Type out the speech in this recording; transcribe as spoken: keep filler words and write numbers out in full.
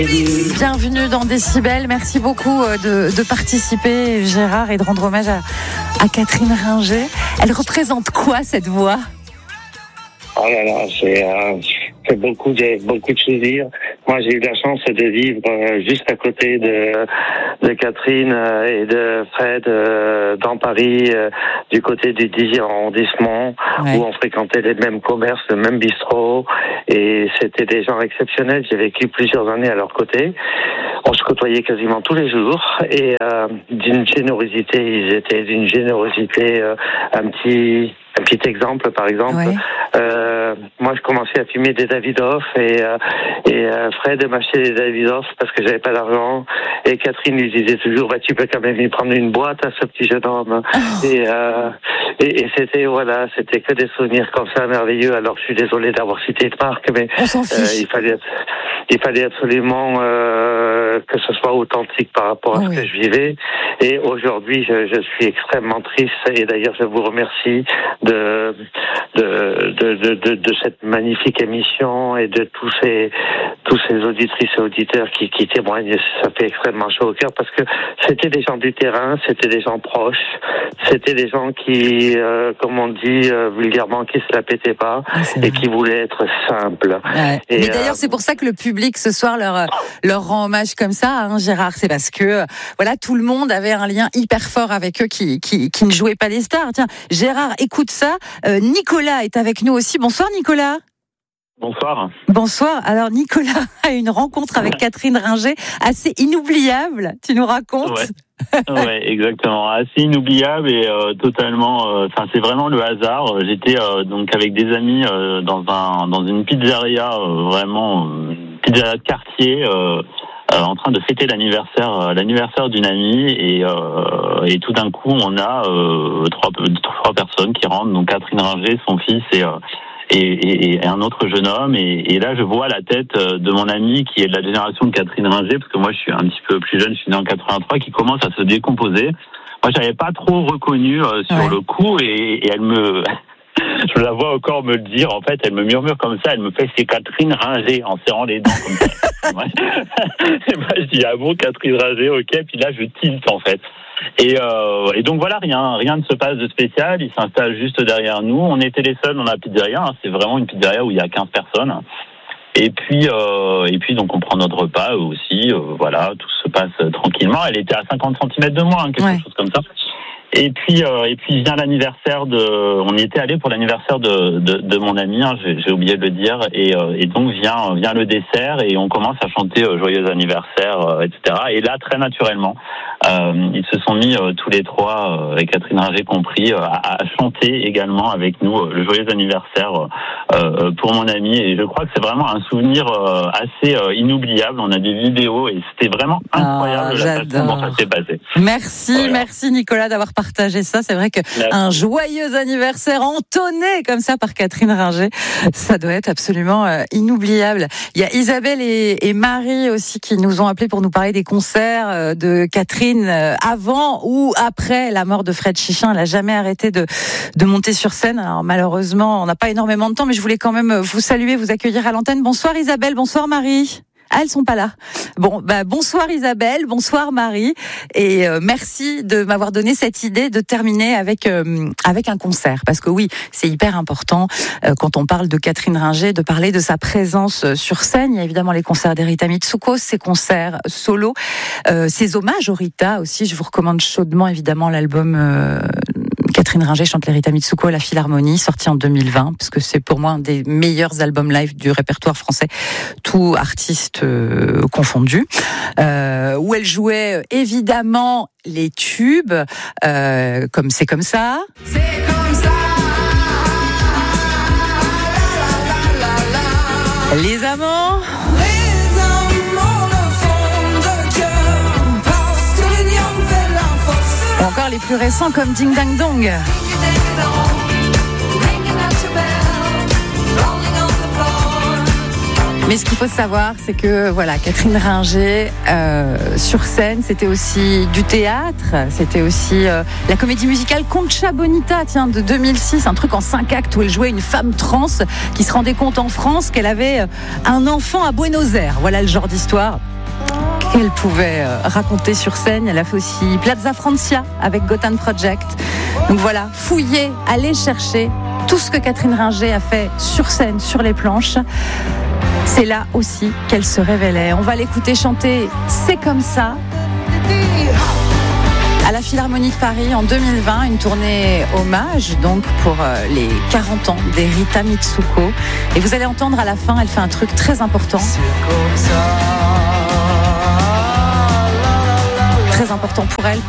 Bienvenue dans Décibel. Merci beaucoup de, de participer, Gérard, et de rendre hommage à, à Catherine Ringer. Elle représente quoi, cette voix ? Oh là là, c'est, euh, c'est beaucoup de, beaucoup de souvenirs. Moi, j'ai eu la chance de vivre euh, juste à côté de, de Catherine euh, et de Fred euh, dans Paris, euh, du côté du dixième arrondissement, ouais. Où on fréquentait les mêmes commerces, le même bistrot, et c'était des gens exceptionnels. J'ai vécu plusieurs années à leur côté. On se côtoyait quasiment tous les jours, et euh, d'une générosité, ils étaient d'une générosité, euh, un petit... Un petit exemple, par exemple, ouais. euh, moi je commençais à fumer des Davidoff et, euh, et euh, Fred m'achetait des Davidoff parce que j'avais pas d'argent, et Catherine lui disait toujours bah tu peux quand même lui prendre une boîte à ce petit jeune homme. Oh. et, euh, et et c'était voilà, c'était que des souvenirs comme ça merveilleux. Alors je suis désolé d'avoir cité de marque, mais on s'en fiche. Euh, il fallait il fallait absolument euh, que ce soit authentique par rapport à oh, ce oui. que je vivais. Et aujourd'hui je, je suis extrêmement triste, et d'ailleurs je vous remercie de de, de de de de cette magnifique émission et de tous ces tous ces auditrices et auditeurs qui qui témoignent. Ça fait extrêmement chaud au cœur parce que c'était des gens du terrain, c'était des gens proches, c'était des gens qui, euh, comme on dit euh, vulgairement, qui se la pétaient pas ah, et qui voulaient être simples. Ouais. Et, Mais d'ailleurs, euh, c'est pour ça que le public ce soir leur leur rend hommage comme ça, hein, Gérard. C'est parce que voilà, tout le monde avait un lien hyper fort avec eux qui qui qui ne jouaient pas les stars. Tiens, Gérard, écoute ça. Euh, Nicolas est avec nous aussi. Bonsoir, Nicolas. Bonsoir. Bonsoir. Alors, Nicolas a une rencontre avec Catherine Ringer assez inoubliable. Tu nous racontes ? Ouais. Ouais, exactement. Assez inoubliable et euh, totalement. Enfin, euh, c'est vraiment le hasard. J'étais euh, donc avec des amis euh, dans un dans une pizzeria, euh, vraiment euh, pizzeria de quartier. Euh, Euh, en train de fêter l'anniversaire euh, l'anniversaire d'une amie, et euh, et tout d'un coup on a euh, trois trois personnes qui rentrent, donc Catherine Ringer, son fils et euh, et, et, et un autre jeune homme, et, et là je vois la tête de mon ami qui est de la génération de Catherine Ringer, parce que moi je suis un petit peu plus jeune, je suis né en quatre-vingt-trois, qui commence à se décomposer. Moi j'avais pas trop reconnu euh, sur ouais. le coup, et, et elle me je la vois encore me le dire, en fait, elle me murmure comme ça, elle me fait c'est Catherine Ringer en serrant les dents comme ça. moi, et moi je dis ah bon, Catherine Ringer, ok, puis là je tilte en fait. Et, euh, et donc voilà, rien, rien ne se passe de spécial, il s'installe juste derrière nous, on était les seuls dans la pizzeria, hein, c'est vraiment une pizzeria où il y a quinze personnes. Et puis, euh, et puis donc on prend notre repas aussi, euh, voilà, tout se passe tranquillement. Elle était à cinquante centimètres de moi, hein, quelque ouais. chose comme ça. Et puis, euh, et puis vient l'anniversaire de. On y était allé pour l'anniversaire de de, de mon ami, hein, j'ai, j'ai oublié de le dire. Et, euh, et donc vient vient le dessert, et on commence à chanter euh, joyeux anniversaire, euh, et cetera. Et là, très naturellement, euh, ils se sont mis euh, tous les trois, euh, et Catherine Ringer compris, euh, à, à chanter également avec nous euh, le joyeux anniversaire euh, pour mon ami. Et je crois que c'est vraiment un souvenir euh, assez euh, inoubliable. On a des vidéos et c'était vraiment incroyable oh, la façon dont ça s'est passé. Merci, voilà. Merci Nicolas d'avoir partager ça. C'est vrai que Merci. Un joyeux anniversaire entonné comme ça par Catherine Ringer, ça doit être absolument euh, inoubliable. Il y a Isabelle et, et Marie aussi qui nous ont appelés pour nous parler des concerts euh, de Catherine euh, avant ou après la mort de Fred Chichin. Elle n'a jamais arrêté de, de monter sur scène. Alors malheureusement, on n'a pas énormément de temps, mais je voulais quand même vous saluer, vous accueillir à l'antenne. Bonsoir Isabelle, bonsoir Marie. Ah, elles sont pas là. Bon, bah bonsoir Isabelle, bonsoir Marie, et euh, merci de m'avoir donné cette idée de terminer avec euh, avec un concert, parce que oui, c'est hyper important euh, quand on parle de Catherine Ringer, de parler de sa présence sur scène. Il y a évidemment les concerts d'Erita Mitsoukos, ses concerts solo, euh, ses hommages au Rita aussi. Je vous recommande chaudement évidemment l'album. Euh, Catherine Ringer chante l'Erita Mitsuko à la Philharmonie, sorti en deux mille vingt, parce que c'est pour moi un des meilleurs albums live du répertoire français, tout artiste euh, confondu, euh, où elle jouait évidemment les tubes, euh, comme C'est comme ça. C'est comme ça. Les amants. Ou encore les plus récents comme Ding Dang Dong. Mais ce qu'il faut savoir, c'est que voilà, Catherine Ringer, euh, sur scène, c'était aussi du théâtre, c'était aussi euh, la comédie musicale Concha Bonita, tiens, de deux mille six, un truc en cinq actes où elle jouait une femme trans qui se rendait compte en France qu'elle avait un enfant à Buenos Aires. Voilà le genre d'histoire qu'elle pouvait raconter sur scène. Elle a fait aussi Plaza Francia avec Gotham Project. Donc voilà, fouiller, aller chercher tout ce que Catherine Ringer a fait sur scène, sur les planches. C'est là aussi qu'elle se révélait. On va l'écouter chanter C'est comme ça à la Philharmonie de Paris en deux mille vingt, une tournée hommage donc pour les quarante ans des Rita Mitsuko. Et vous allez entendre à la fin, elle fait un truc très important. Très important pour elle,